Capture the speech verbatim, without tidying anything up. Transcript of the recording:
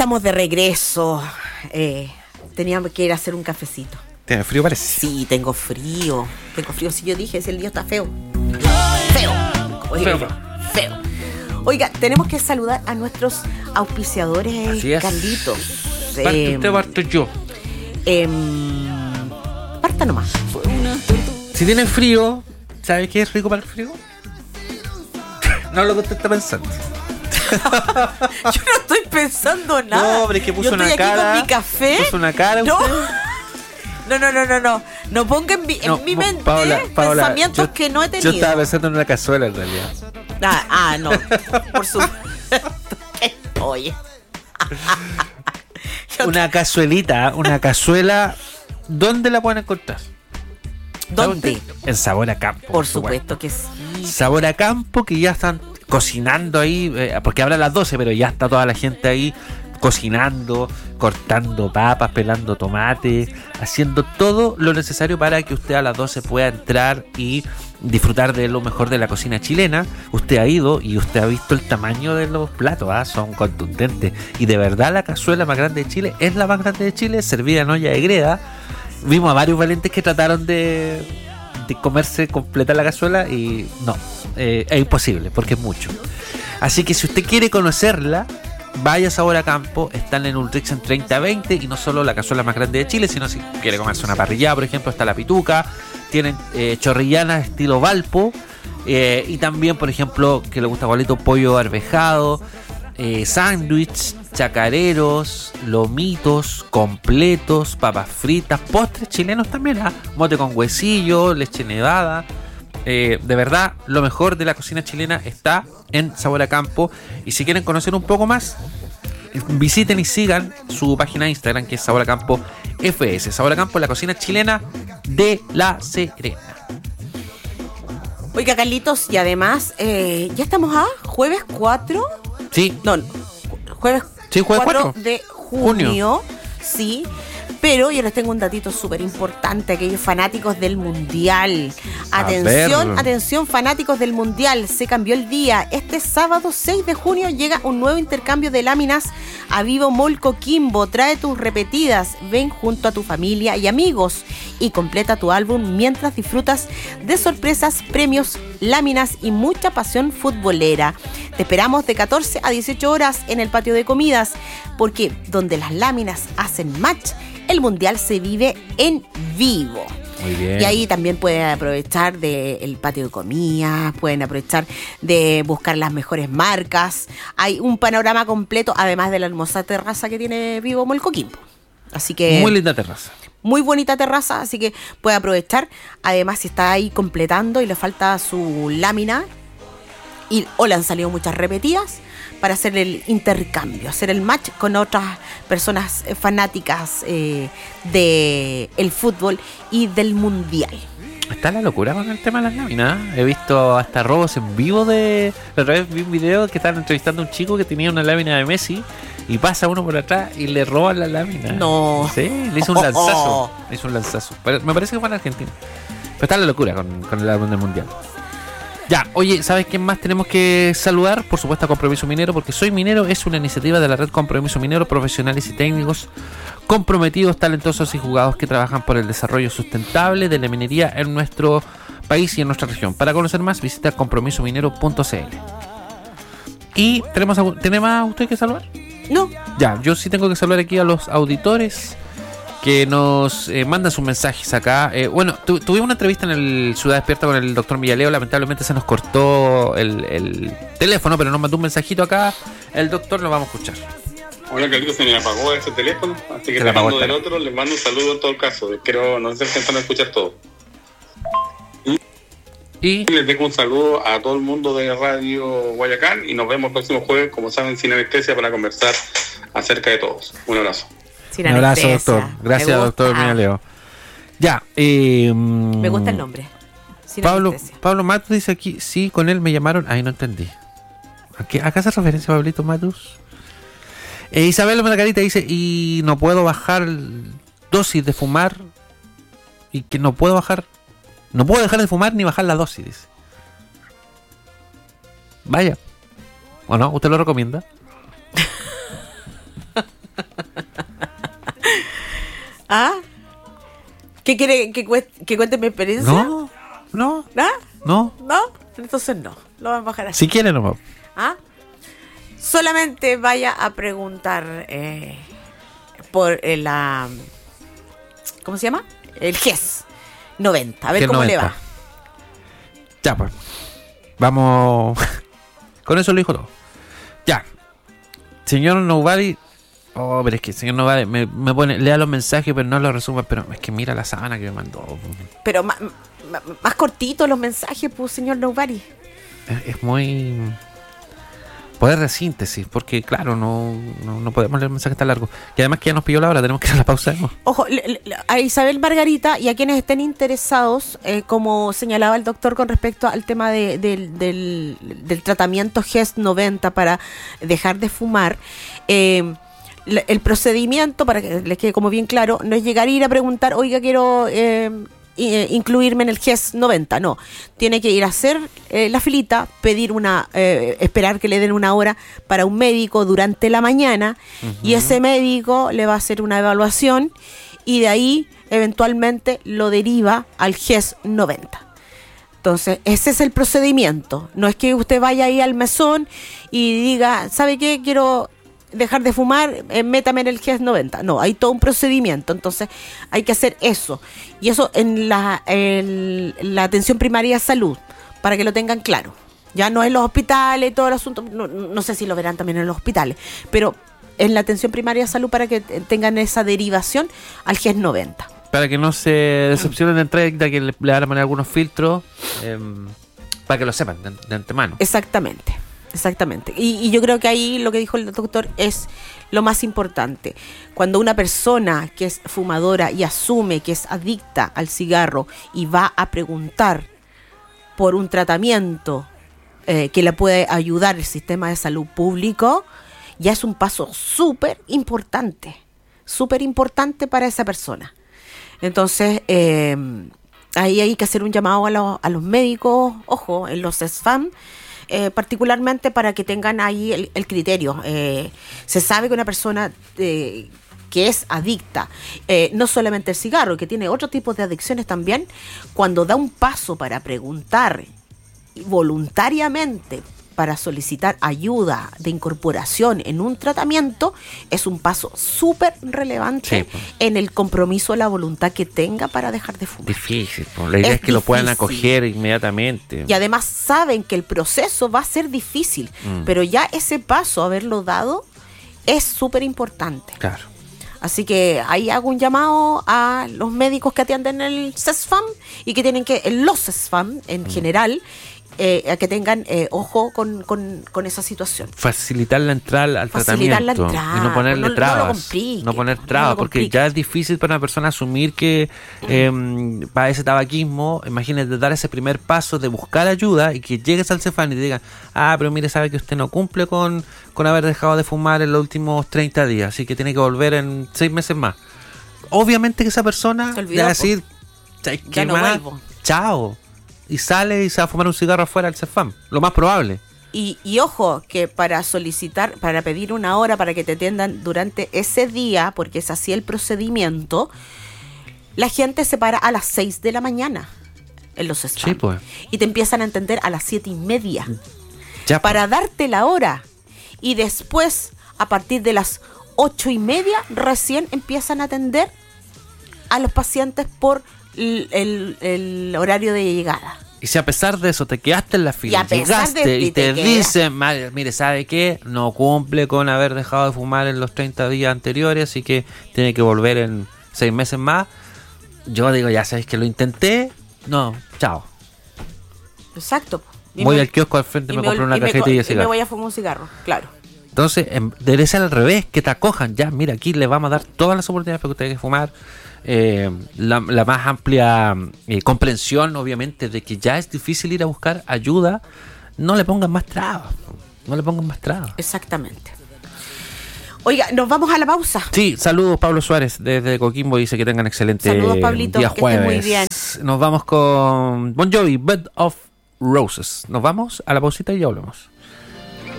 estamos de regreso. Eh, teníamos que ir a hacer un cafecito. ¿Tiene frío, parece? Sí, tengo frío. Tengo frío. Si yo dije, si el día está feo. Feo. Oye, Feo. feo. Oiga, tenemos que saludar a nuestros auspiciadores, Así es. Carlitos. Parte Eh, usted, parto yo. eh, parta nomás. Si tiene frío, ¿sabe qué es rico para el frío? No lo que usted está pensando. Yo no estoy pensando nada. No, pero es que puso Yo estoy una aquí cara. con mi café. Puso una cara No. usted. No, no, no, no, no. No ponga en mi, No, en mi mente Paola, Paola, pensamientos yo- que no he tenido. Yo estaba pensando en una cazuela en realidad. Ah, ah, no. Por supuesto. Oye. Yo- Una cazuelita, una cazuela. ¿Dónde la pueden encontrar? ¿Dónde? En Sabor a Campo. Por supuesto que sí. Sabor a Campo, que ya están cocinando ahí, eh, porque habrá las doce, pero ya está toda la gente ahí cocinando, cortando papas, pelando tomate, haciendo todo lo necesario para que usted a las doce pueda entrar y disfrutar de lo mejor de la cocina chilena. Usted ha ido y usted ha visto el tamaño de los platos, ¿ah? Son contundentes. Y de verdad la cazuela más grande de Chile es la más grande de Chile, servida en olla de greda. Vimos a varios valientes que trataron de, de comerse completa la cazuela y no, eh, es imposible porque es mucho. Así que si usted quiere conocerla, vaya a Sabor a Campo. Están en Ulrichsen treinta veinte y no solo la cazuela más grande de Chile, sino si quiere comerse una parrillada, por ejemplo, está la pituca. Tienen eh, chorrillanas estilo Valpo, eh, y también, por ejemplo, que le gusta igualito, pollo arvejado, eh, sándwich, chacareros, lomitos, completos, papas fritas, postres chilenos también, ¿ah? Mote con huesillo, leche nevada. Eh, de verdad, lo mejor de la cocina chilena está en Sabor a Campo. Y si quieren conocer un poco más, visiten y sigan su página de Instagram, que es Sabor a Campo F S. Sabor a Campo, la cocina chilena de La Serena. Oiga, Carlitos, y además, eh, ya estamos a jueves cuatro. Sí, No, jueves, Sí, jueves cuatro cuatro. de junio. Sí. Pero yo les tengo un datito súper importante, aquellos fanáticos del Mundial. A Atención, ver. atención, fanáticos del Mundial. Se cambió el día. Este sábado seis de junio llega un nuevo intercambio de láminas a Vivo Mall Coquimbo. Trae tus repetidas, ven junto a tu familia y amigos y completa tu álbum mientras disfrutas de sorpresas, premios, láminas y mucha pasión futbolera. Te esperamos de catorce a dieciocho horas en el patio de comidas, porque donde las láminas hacen match, el Mundial se vive en vivo. muy bien. Y ahí también pueden aprovechar del patio de comidas, pueden aprovechar de buscar las mejores marcas. Hay un panorama completo, además de la hermosa terraza que tiene Vivo Mall Coquimbo. Así que Muy linda terraza. muy bonita terraza, así que puede aprovechar. Además, si está ahí completando y le falta su lámina, y, o le han salido muchas repetidas, para hacer el intercambio, hacer el match con otras personas eh, fanáticas eh, del fútbol y del mundial. Está la locura con el tema de las láminas. He visto hasta robos en vivo de... La otra vez vi un video que estaban entrevistando a un chico que tenía una lámina de Messi y pasa uno por atrás y le roban la lámina. No. Sí, le hizo un lanzazo. Le hizo un lanzazo. Pero me parece que fue en Argentina. Pero está la locura con, con el álbum del mundial. Ya, oye, ¿sabes quién más tenemos que saludar? Por supuesto a Compromiso Minero, porque Soy Minero es una iniciativa de la red Compromiso Minero, profesionales y técnicos comprometidos, talentosos y jugados que trabajan por el desarrollo sustentable de la minería en nuestro país y en nuestra región. Para conocer más, visita compromiso minero punto c l. Y tenemos, algún- ¿tiene más usted que saludar? No, Ya, yo sí tengo que saludar aquí a los auditores que nos eh, mandan sus mensajes acá. Eh, bueno, tu, tuvimos una entrevista en el Ciudad Despierta con el doctor Villaleo. Lamentablemente se nos cortó el, el teléfono, pero nos mandó un mensajito acá. El doctor lo vamos a escuchar. Hola, Carlitos, se me apagó ese teléfono, así que Se le apagó tratando el del otro, les mando un saludo en todo caso. Quiero, no sé si alcanzan a escuchar todo. Y Les dejo un saludo a todo el mundo de Radio Guayacán y nos vemos el próximo jueves, como saben, sin anestesia, para conversar acerca de todos. Un abrazo. sin un abrazo, anestesia. doctor. Me Gracias, gusta. doctor Villaleo. Ya, eh, Me gusta el nombre. Sin Pablo, anestesia. Pablo Matus dice aquí, sí, con él me llamaron. Ay, no entendí. ¿A qué, ¿a qué hace referencia Pablito Matus? Eh, Isabel Margarita dice, y no puedo bajar dosis de fumar. Y que no puedo bajar. No puedo dejar de fumar ni bajar la dosis, dice. Vaya. ¿O no? ¿Usted lo recomienda? ¿Ah? ¿Qué quiere que, cueste, que cuente mi experiencia? No, no, ¿Ah? no. ¿No? Entonces no, lo vamos a bajar así. Si quiere, no. ¿Ah? Solamente vaya a preguntar eh, por eh, la... ¿Cómo se llama? El G E S noventa. A ver G E S cómo noventa. le va. Ya, pues. Vamos. Con eso lo dijo todo. Ya. Señor Nobody. Oh, pero es que el señor Nobody me, me pone. Lea los mensajes, pero no los resuma. Pero es que mira la sábana que me mandó. Pero más, más, más cortitos los mensajes, pues, señor Nobody. Es, es muy. Poder de síntesis, porque claro, no, no, no podemos leer mensajes tan largos. Y además que ya nos pilló la hora, tenemos que ir a la pausa. ¿No? Ojo, le, le, a Isabel Margarita y a quienes estén interesados, eh, como señalaba el doctor con respecto al tema de, de, del, del tratamiento G E S noventa para dejar de fumar, eh, el procedimiento, para que les quede como bien claro, no es llegar a ir a preguntar, oiga, quiero... Eh, incluirme en el G E S noventa, no, tiene que ir a hacer eh, la filita, pedir una, eh, esperar que le den una hora para un médico durante la mañana, uh-huh. y ese médico le va a hacer una evaluación y de ahí eventualmente lo deriva al G E S noventa. Entonces, ese es el procedimiento, no es que usted vaya ahí al mesón y diga, ¿sabe qué? Quiero dejar de fumar, eh, métame en el G E S noventa. No, hay todo un procedimiento, entonces hay que hacer eso. Y eso en la, en la atención primaria de salud, para que lo tengan claro. Ya no en los hospitales, todo el asunto, no, no sé si lo verán también en los hospitales, pero en la atención primaria de salud para que tengan esa derivación al G E S noventa. Para que no se decepcionen de entrada, que le, le van a poner algunos filtros, eh, para que lo sepan de, de antemano. Exactamente. Exactamente. Y, y yo creo que ahí lo que dijo el doctor es lo más importante. Cuando una persona que es fumadora y asume que es adicta al cigarro y va a preguntar por un tratamiento eh, que le puede ayudar el sistema de salud público, ya es un paso súper importante, súper importante para esa persona. Entonces, eh, ahí hay que hacer un llamado a, lo, a los médicos, ojo, en los S F A M, Eh, particularmente para que tengan ahí el, el criterio. Eh, se sabe que una persona eh, que es adicta, eh, no solamente el cigarro, que tiene otro tipo de adicciones también, cuando da un paso para preguntar voluntariamente para solicitar ayuda de incorporación en un tratamiento, es un paso súper relevante, sí, pues, en el compromiso de la voluntad que tenga para dejar de fumar. Difícil, pues. La idea es, es que difícil. Lo puedan acoger inmediatamente. Y además saben que el proceso va a ser difícil, mm. pero ya ese paso, haberlo dado, es súper importante. Claro. Así que ahí hago un llamado a los médicos que atienden el S E S F A M y que tienen que, los S E S F A M en mm. general, Eh, a que tengan eh, ojo con, con, con esa situación. Facilitar la entrada al Facilitar tratamiento la entrada, y no ponerle no, trabas, no, lo complique, no poner trabas, no porque ya es difícil para una persona asumir que eh, para ese tabaquismo, imagínate dar ese primer paso de buscar ayuda y que llegues al Cefán y te digan, ah, pero mire, sabe que usted no cumple con, con haber dejado de fumar en los últimos treinta días, así que tiene que volver en seis meses más. Obviamente que esa persona le va a decir, ya no vuelvo. Chao. Y sale y se va a fumar un cigarro afuera del C E F A M, lo más probable. Y, y ojo, que para solicitar, para pedir una hora para que te atiendan durante ese día, porque es así el procedimiento, la gente se para a las seis de la mañana en los C E S F A M. Sí, pues. Y te empiezan a atender a las siete y media. Ya, para pues. darte la hora. Y después, a partir de las ocho y media, recién empiezan a atender a los pacientes por El, el, el horario de llegada. Y si a pesar de eso te quedaste en la fila, y llegaste de y te, te dicen, mire, ¿sabe qué? No cumple con haber dejado de fumar en los treinta días anteriores, así que tiene que volver en seis meses más. Yo digo, ya sabes que lo intenté, no, chao. Exacto. Y voy me, al kiosco al frente, me, me compro una cajetilla de cigarro. Y me voy a fumar un cigarro, claro. Entonces, debe ser al revés, que te acojan. Ya, mira, aquí les vamos a dar todas las oportunidades para que ustedes fumar. Eh, la, la más amplia eh, comprensión, obviamente, de que ya es difícil ir a buscar ayuda. No le pongan más trabas. No le pongan más trabas. Exactamente. Oiga, nos vamos a la pausa. Sí, saludos, Pablo Suárez desde Coquimbo. Dice que tengan excelente saludos, Pablito, día que jueves. Esté muy bien. Nos vamos con Bon Jovi, Bed of Roses. Nos vamos a la pausita y ya volvemos.